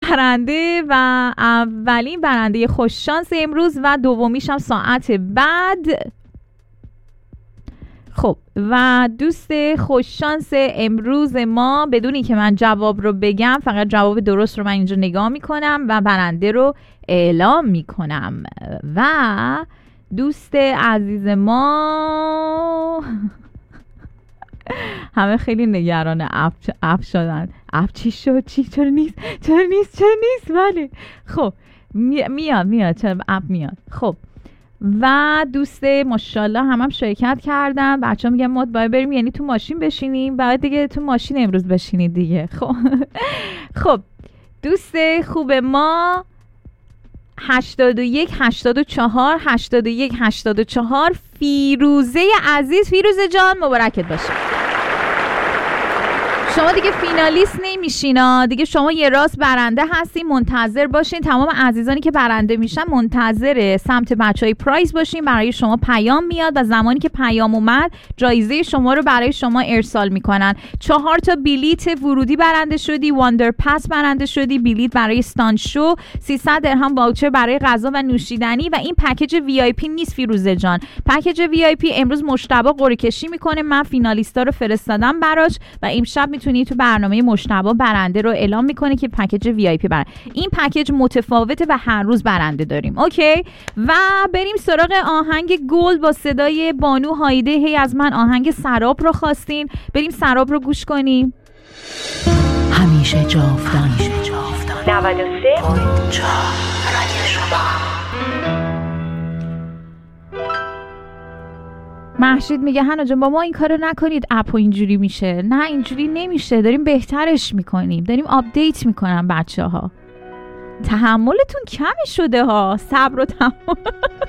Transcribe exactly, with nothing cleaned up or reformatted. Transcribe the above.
برنده و اولین برنده خوششانس امروز و دومیش هم ساعت بعد. خب و دوست خوششانس امروز ما، بدونی که من جواب رو بگم، فقط جواب درست رو من اینجا نگاه میکنم و برنده رو اعلام میکنم. و دوست عزیز ما همه خیلی نگران اپ اپ شدن. اپ چی شد؟ چی چرا نیست؟ چرا نیست؟ چرا نیست؟ بله خب میاد میاد چرا اپ میاد. خب و دوست ماشاءالله هم هم شرکت کردن. بچه‌ها میگن ما باید بریم، یعنی تو ماشین بشینیم، بعد دیگه تو ماشین امروز بشینید دیگه. خب خب دوست خوب ما هشتاد و یک هشتاد و چهار هشتاد و یک هشتاد و چهار فیروزه عزیز. فیروزه جان مبارکت باشه. شما دیگه فینالیست نمیشین دیگه، شما یه راست برنده هستین. منتظر باشین، تمام عزیزانی که برنده میشن منتظر سمت بچهای پرایز باشین. برای شما پیام میاد و زمانی که پیام اومد جایزه شما رو برای شما ارسال میکنن. چهار تا بلیت ورودی برنده شدی، واندر پاس برنده شدی، بلیت برای استان شو، سیصد درهم واوچر برای غذا و نوشیدنی. و این پکیج وی آی پی نیست فیروزه جان، پکیج وی آی پی امروز مجتبی قرعه کشی میکنه. من فینالیستا رو فرستادم براش و امشب میتونی تو برنامه مجتبی برنده رو اعلام میکنه که پکیج وی آی پی برنده. این پکیج متفاوته و هر روز برنده داریم. اوکی و بریم سراغ آهنگ گل با صدای بانو هایده. هی از من آهنگ سراب رو خواستین، بریم سراب رو گوش کنیم. همیشه جاودان همیشه جاودان نود و سه پوینت چهار رادیو شما. محشید میگه هنا جان با ما این کارو نکنید، اپو اینجوری میشه. نه اینجوری نمیشه، داریم بهترش میکنیم، داریم آپدیت میکنم. بچه ها تحملتون کمی شده ها، صبر و تحمل